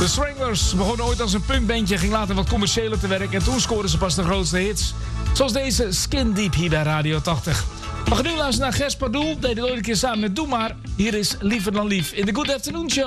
De Stranglers begonnen ooit als een punkbandje, ging later wat commerciëler te werk en toen scoorden ze pas de grootste hits. Zoals deze Skin Deep hier bij Radio 80. We gaan nu luisteren naar Gers Pardoel, deed het ooit een keer samen met Doe Maar. Hier is Liever dan Lief in de Good Afternoon Show.